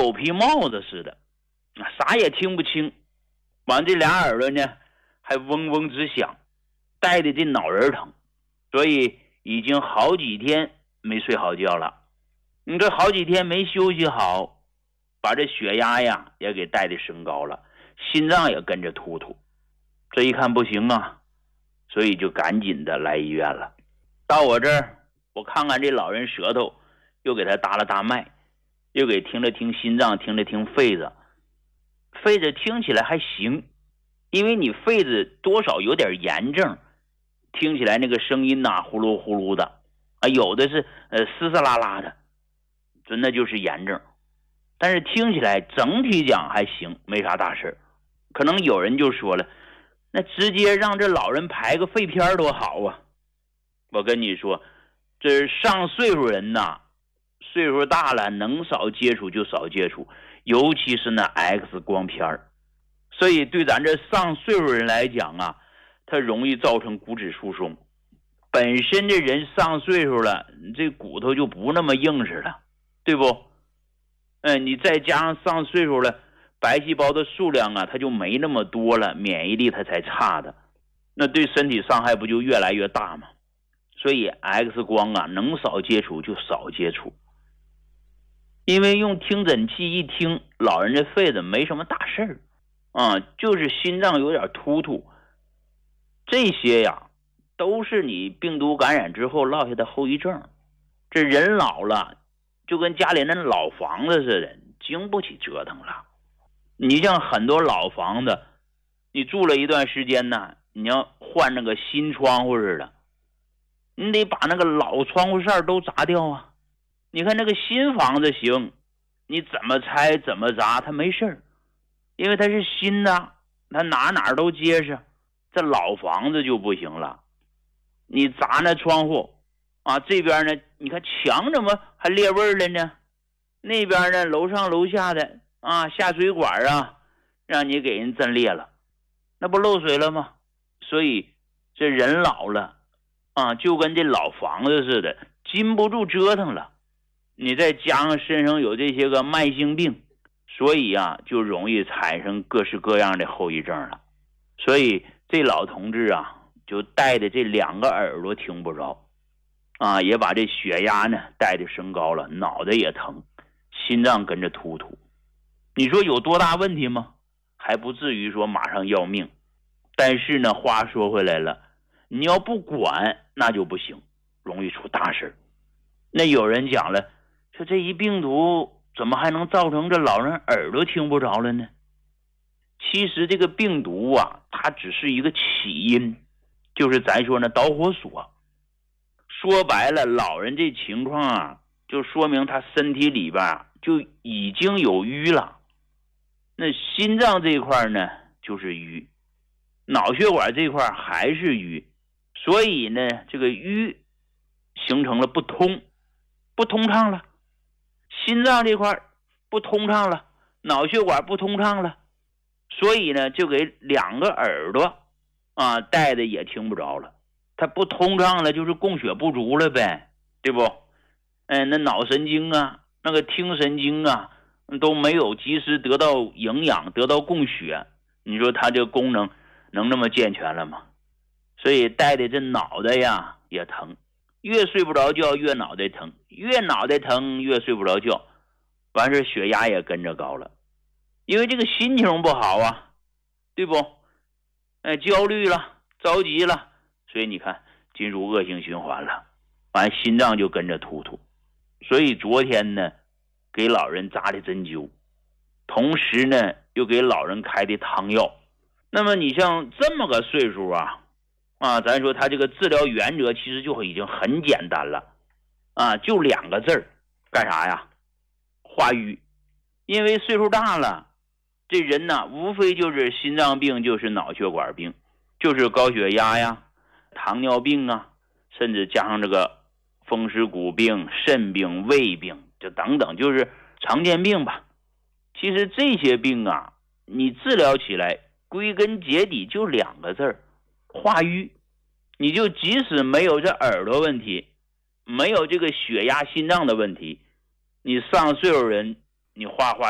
狗皮帽子似的，啥也听不清。完这俩耳朵呢还嗡嗡直响，带的这脑仁疼，所以已经好几天没睡好觉了。你这好几天没休息好，把这血压呀也给带的升高了，心脏也跟着突突。这一看不行啊，所以就赶紧的来医院了。到我这儿，我看看这老人舌头，又给他搭了搭脉，又给听了听心脏，听了听肺子。肺子听起来还行，因为你肺子多少有点炎症，听起来那个声音呐呼噜呼噜的啊，有的是嘶嘶啦啦的，那就是炎症。但是听起来整体讲还行，没啥大事。可能有人就说了，那直接让这老人排个肺片多好啊。我跟你说，这上岁数人呐，岁数大了能少接触就少接触，尤其是那 X 光片。所以对咱这上岁数人来讲啊，它容易造成骨质疏松。本身这人上岁数了，这骨头就不那么硬实了，对不？你再加上上岁数了，白细胞的数量啊它就没那么多了，免疫力它才差的，那对身体伤害不就越来越大吗？所以 X 光啊能少接触就少接触。因为用听诊器一听，老人这肺子没什么大事儿啊，就是心脏有点突突，这些呀都是你病毒感染之后落下的后遗症。这人老了就跟家里那老房子似的，经不起折腾了。你像很多老房子，你住了一段时间呢，你要换那个新窗户似的，你得把那个老窗户扇都砸掉啊。你看那个新房子行，你怎么拆怎么砸它没事儿，因为它是新的，它哪都结实。这老房子就不行了，你砸那窗户啊，这边呢你看墙怎么还裂味了呢，那边呢楼上楼下的啊下水管啊让你给人震裂了，那不漏水了吗？所以这人老了啊，就跟这老房子似的，禁不住折腾了。你再加上身上有这些个慢性病，所以啊就容易产生各式各样的后遗症了。所以这老同志啊就带的这两个耳朵听不着啊，也把这血压呢带的升高了，脑袋也疼，心脏跟着突突。你说有多大问题吗？还不至于说马上要命。但是呢话说回来了，你要不管那就不行，容易出大事。那有人讲了，说这一病毒怎么还能造成这老人耳朵听不着了呢？其实这个病毒啊它只是一个起因，就是咱说呢导火索。说白了，老人这情况啊就说明他身体里边啊就已经有瘀了。那心脏这一块呢就是瘀，脑血管这块还是瘀，所以呢这个瘀形成了不通畅了，心脏这块不通畅了，脑血管不通畅了，所以呢就给两个耳朵啊带的也听不着了。它不通畅了就是供血不足了呗，对不？那脑神经啊那个听神经啊都没有及时得到营养得到供血，你说它这个功能能那么健全了吗？所以带的这脑袋呀也疼，越睡不着觉越脑袋疼，越脑袋疼越睡不着觉，完事血压也跟着高了，因为这个心情不好啊，对不？焦虑了着急了，所以你看进入恶性循环了，完心脏就跟着突突。所以昨天呢给老人扎的针灸，同时呢又给老人开的汤药。那么你像这么个岁数啊，咱说他这个治疗原则其实就已经很简单了啊，就两个字儿，干啥呀？化瘀。因为岁数大了，这人呢无非就是心脏病，就是脑血管病，就是高血压呀、糖尿病啊，甚至加上这个风湿骨病、肾病、胃病，就等等，就是常见病吧。其实这些病啊，你治疗起来归根结底就两个字儿，化瘀。你就即使没有这耳朵问题，没有这个血压心脏的问题，你上岁数人你化